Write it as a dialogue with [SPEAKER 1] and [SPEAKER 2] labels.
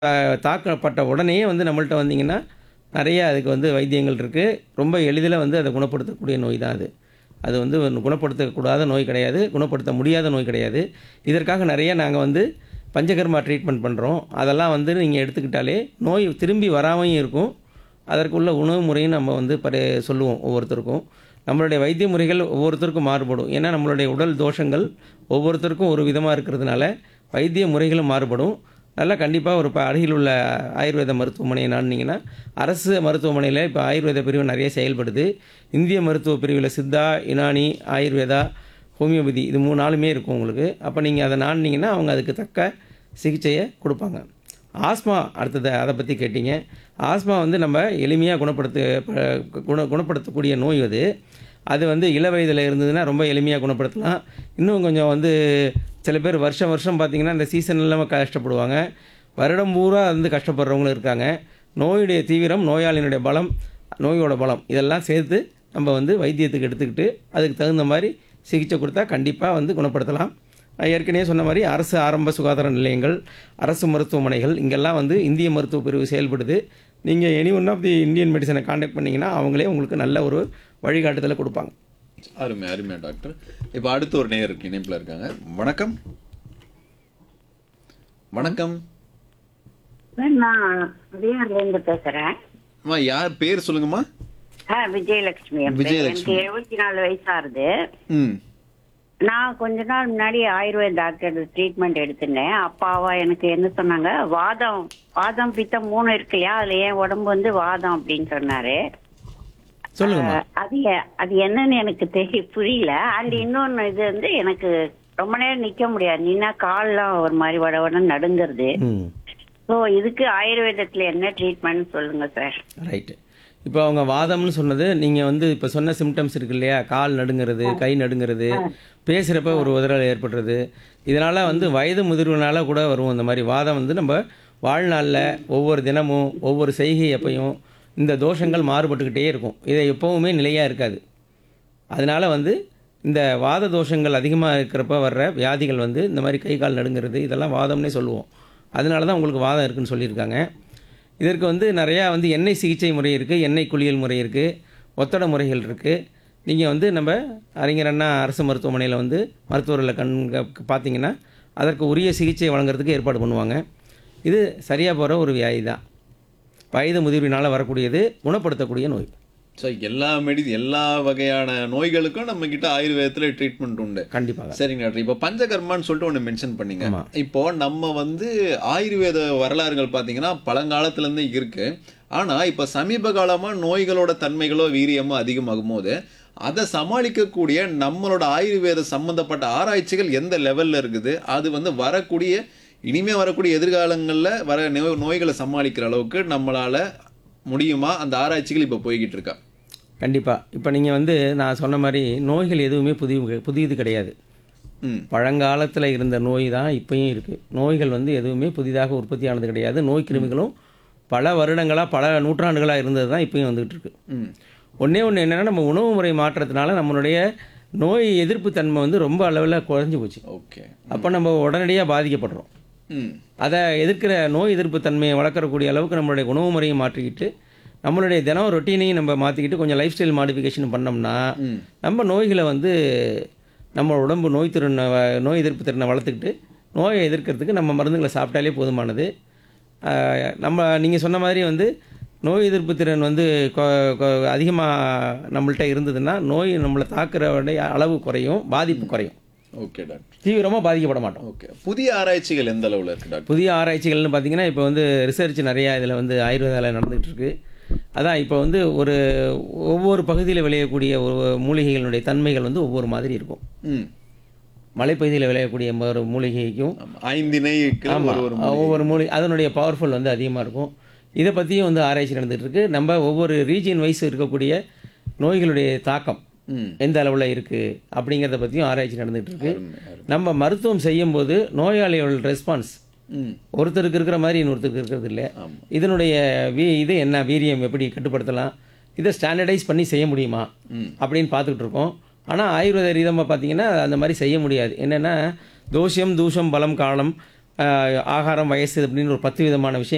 [SPEAKER 1] தாக்கப்பட்ட உடனேயே வந்து நம்மள்ட்ட வந்தீங்கன்னா, நெறைய அதுக்கு வந்து வைத்தியங்கள் இருக்கு. ரொம்ப எளிதில வந்து அத குணப்படுத்தக்கூடிய நோய் தான் அது. அது வந்து குணப்படுத்தக்கூடாத நோய் கிடையாது. குணப்படுத்த முடியாத நோய் கிடையாது. இதற்காக நெறைய நாங்க வந்து பஞ்சகர்மா ட்ரீட்மெண்ட் பண்றோம். அதெல்லாம் வந்து நீங்க எடுத்துக்கிட்டாலே, நோய் திரும்பி வராமயும் இருக்கும். அதற்குள்ள உணவு முறையும் நம்ம வந்து சொல்லுவோம் ஒவ்வொருத்தருக்கும். நம்மளுடைய வைத்திய முறைகள் ஒவ்வொருத்தருக்கும் மாறுபடும். ஏன்னா, நம்மளுடைய உடல் தோஷங்கள் ஒவ்வொருத்தருக்கும் ஒரு விதமா இருக்கிறதுனால, வைத்திய முறைகளும் மாறுபடும். அதெல்லாம் கண்டிப்பா ஒரு அருகில் உள்ள ஆயுர்வேத மருத்துவமனையை நாடுனீங்கன்னா, அரசு மருத்துவமனையில இப்ப ஆயுர்வேத பிரிவு நெறைய செயல்படுது. இந்திய மருத்துவ பிரிவில சித்தா, யுனானி, ஆயுர்வேதா, ஹோமியோபதி இது 4மே இருக்கும் உங்களுக்கு. அப்ப நீங்க அத நாடுனீங்கன்னா, அவங்க அதுக்கு தக்க சிகிச்சைய குடுப்பாங்க. ஆஸ்மா அடுத்தது அத பத்தி கேட்டீங்க. ஆஸ்மா வந்து நம்ம எளிமையா குணப்படுத்தக்கூடிய நோய் அது. அது வந்து இள வயதில இருந்ததுன்னா ரொம்ப எளிமையா குணப்படுத்தலாம். இன்னும் கொஞ்சம் வந்து சில பேர் வருஷம் வருஷம் பார்த்தீங்கன்னா, இந்த சீசன் இல்லாம கஷ்டப்படுவாங்க. வருடம் பூரா வந்து கஷ்டப்படுறவங்களும் இருக்காங்க. நோயுடைய தீவிரம், நோயாளியினுடைய பலம், நோயோட பலம் இதெல்லாம் சேர்த்து நம்ம வந்து வைத்தியத்துக்கு எடுத்துக்கிட்டு, அதுக்கு தகுந்த மாரி சிகிச்சை குடுத்தா கண்டிப்பா வந்து குணப்படுத்தலாம். ஏற்கனவே சொன்ன மாரி அரசு ஆரம்ப சுகாதார நிலையங்கள், அரசு மருத்துவமனைகள் இங்கெல்லாம் வந்து இந்திய மருத்துவ பிரிவு செயல்படுது. நீங்க any one of the Indian மெடிசினை contact பண்ணீங்கன்னா, அவங்களே உங்களுக்கு நல்ல ஒரு வழிகாட்டுதல குடுப்பாங்க.
[SPEAKER 2] அருமை, அருமை டாக்டர். இப்ப அடுத்து ஒரு நேயர் இணைப்புல இருக்காங்க. வணக்கம். வணக்கம்.
[SPEAKER 3] நான் விஜயநகர்லேருந்து பேசுறேன்.
[SPEAKER 2] அம்மா யார் பேர் சொல்லுங்கம்மா?
[SPEAKER 3] விஜயலட்சுமி. என் பேரு.
[SPEAKER 2] விஜயலட்சுமி.
[SPEAKER 3] எனக்கு 74 வயசாகுது.
[SPEAKER 2] ம்.
[SPEAKER 3] நான் கொஞ்ச நாள் முன்னாடி ஆயுர்வேத டாக்டர் ட்ரீட்மெண்ட் எடுத்திருந்தேன். அப்பாவா எனக்கு என்ன சொன்னாங்க, வாதம் பித்தம் 3 இருக்கு இல்லையா, அதுல என் உடம்பு வந்து வாதம் அப்படின்னு சொன்னாரு.
[SPEAKER 1] சொல்லுங்கம்மா.
[SPEAKER 3] அது என்னன்னு எனக்கு புரியல. அண்ட் இன்னொன்னு இது வந்து எனக்கு ரொம்ப நேரம் நிக்க முடியாது. நின்னா கால்லாம் ஒரு மாதிரி வடவடன்னு நடுங்கிறது.
[SPEAKER 1] ம்.
[SPEAKER 3] ஸோ இதுக்கு ஆயுர்வேதத்துல என்ன ட்ரீட்மெண்ட் சொல்லுங்க சார்.
[SPEAKER 1] ரைட்டு. இப்போ அவங்க வாதம்னு சொன்னது, நீங்க வந்து இப்போ சொன்ன சிம்டம்ஸ் இருக்கு இல்லையா? கால் நடுங்கிறது, கை நடுங்கிறது, பேசுகிறப்ப ஒரு உதறல் ஏற்படுறது. இதனால் வந்து வயது முதிர்வுனால கூட வரும். இந்த மாதிரி வாதம் வந்து நம்ம வாழ்நாளில் ஒவ்வொரு தினமும் ஒவ்வொரு செய்கை அப்பையும் இந்த தோஷங்கள் மாறுபட்டுக்கிட்டே இருக்கும். இதை எப்போவுமே நிலையாக இருக்காது. அதனால் வந்து இந்த வாத தோஷங்கள் அதிகமாக இருக்கிறப்ப வர்ற வியாதிகள் வந்து இந்த மாதிரி கை கால் நடுங்கிறது இதெல்லாம் வாதம்னே சொல்லுவோம். அதனால தான் உங்களுக்கு வாதம் இருக்குதுன்னு சொல்லியிருக்காங்க. இதற்கு வந்து நிறையா வந்து எண்ணெய் சிகிச்சை முறை இருக்குது, எண்ணெய் குளியல் முறை இருக்குது, ஒத்தட முறைகள் இருக்குது. நீங்கள் வந்து நம்ம அறிஞர் அண்ணா அரசு மருத்துவமனையில் வந்து மருத்துவர்களை பார்த்தீங்கன்னா அதற்கு உரிய சிகிச்சை வழங்குறதுக்கு ஏற்பாடு பண்ணுவாங்க. இது சரியாக போகிற ஒரு வியாதி தான். வயது முதிர்வினால் வரக்கூடியது, குணப்படுத்தக்கூடிய நோய்.
[SPEAKER 2] ஸோ எல்லா வகையான நோய்களுக்கும் நம்ம கிட்ட ஆயுர்வேதத்துல ட்ரீட்மெண்ட் உண்டு.
[SPEAKER 1] கண்டிப்பாக.
[SPEAKER 2] சரிங்க டாக்டர். இப்போ பஞ்சகர்மான்னு சொல்லிட்டு ஒன்று மென்ஷன் பண்ணீங்க.
[SPEAKER 1] ஆமா.
[SPEAKER 2] இப்போ நம்ம வந்து ஆயுர்வேத வரலாறுகள் பார்த்தீங்கன்னா பழங்காலத்துல இருந்தே இருக்கு. ஆனா இப்போ சமீப காலமா நோய்களோட தன்மைகளோ வீரியமோ அதிகமாகும் போது அதை சமாளிக்கக்கூடிய நம்மளோட ஆயுர்வேத சம்பந்தப்பட்ட ஆராய்ச்சிகள் எந்த லெவல்ல இருக்குது, அது வந்து இனிமே வரக்கூடிய எதிர்காலங்களில் வர நோய்களை சமாளிக்கிற அளவுக்கு நம்மளால முடியுமா? அந்த ஆராய்ச்சிகள் இப்போ போய்கிட்டு இருக்கா?
[SPEAKER 1] கண்டிப்பாக. இப்போ நீங்கள் வந்து நான் சொன்ன மாதிரி நோய்கள் எதுவுமே புதியது கிடையாது. பழங்காலத்தில் இருந்த நோய் தான் இப்பயும் இருக்குது. நோய்கள் வந்து எதுவுமே புதிதாக உற்பத்தியானது கிடையாது. நோய் கிருமிகளும் பல வருடங்களாக பல நூற்றாண்டுகளாக இருந்தது தான் இப்பயும் வந்துகிட்டு இருக்கு. ஒன்று என்னென்னா, நம்ம உணவு முறை மாற்றத்தினால நம்மளுடைய நோய் எதிர்ப்பு தன்மை வந்து ரொம்ப அளவில் குறைஞ்சி போச்சு.
[SPEAKER 2] ஓகே.
[SPEAKER 1] அப்போ நம்ம உடனடியாக பாதிக்கப்படுறோம். அதை எதிர்க்கிற நோய் எதிர்ப்பு தன்மையை வளர்க்கக்கூடிய அளவுக்கு நம்மளுடைய உணவு முறையை மாற்றிக்கிட்டு நம்மளுடைய தினம் ரொட்டீனையும் நம்ம மாற்றிக்கிட்டு கொஞ்சம் லைஃப் ஸ்டைல் மாடிஃபிகேஷன் பண்ணோம்னா நம்ம நோய்களை வந்து நம்ம உடம்பு நோய் எதிர்ப்பு திறனை வளர்த்துக்கிட்டு நோயை எதிர்க்கிறதுக்கு நம்ம மருந்துகளை சாப்பிட்டாலே போதுமானது. நீங்கள் சொன்ன மாதிரி வந்து நோய் எதிர்ப்பு திறன் வந்து அதிகமாக நம்மள்கிட்ட இருந்ததுன்னா நோய் நம்மளை தாக்குற அளவு குறையும், பாதிப்பு குறையும்.
[SPEAKER 2] Okay doctor.
[SPEAKER 1] தீவிரமாக பாதிக்கப்பட மாட்டோம்.
[SPEAKER 2] ஓகே. புதிய ஆராய்ச்சிகள் எந்த அளவில் இருக்குது டாக்டர்?
[SPEAKER 1] புதிய ஆராய்ச்சிகள்னு பார்த்தீங்கன்னா, இப்போ வந்து ரிசர்ச் நிறையா இதில் வந்து ஆயுர்வேதாவில் நடந்துகிட்டு இருக்கு. அதான் இப்போ வந்து ஒவ்வொரு பகுதியில் விளையக்கூடிய மூலிகைகளுடைய தன்மைகள் வந்து ஒவ்வொரு மாதிரி இருக்கும். மலைப்பகுதியில் விளையக்கூடிய ஒரு மூலிகைக்கும் ஒவ்வொரு மூலிகை அதனுடைய பவர்ஃபுல் வந்து அதிகமாக இருக்கும். இதை பற்றியும் வந்து ஆராய்ச்சி நடந்துகிட்டு இருக்கு. நம்ம ஒவ்வொரு ரீஜியன் வைஸ் இருக்கக்கூடிய நோய்களுடைய தாக்கம் எந்த அளவில் இருக்குது அப்படிங்கிறத பற்றியும் ஆராய்ச்சி நடந்துகிட்டு இருக்கு. நம்ம மருத்துவம் செய்யும்போது நோயாளியோட ரெஸ்பான்ஸ் ஒருத்தருக்கு இருக்கிற மாதிரி இன்னொருத்தருக்கு இருக்கிறது இல்லை. இதனுடைய இது என்ன, வீரியம் எப்படி கட்டுப்படுத்தலாம், இதை ஸ்டாண்டர்டைஸ் பண்ணி செய்ய முடியுமா அப்படின்னு பார்த்துக்கிட்டு இருக்கோம். ஆனால் ஆயுர்வேத ரீதியாக பார்த்தீங்கன்னா அந்த மாதிரி செய்ய முடியாது. என்னென்னா தோஷம், தூஷம், பலம், காலம், ஆகாரம், வயசு அப்படின்னு ஒரு 10 விதமான விஷயம்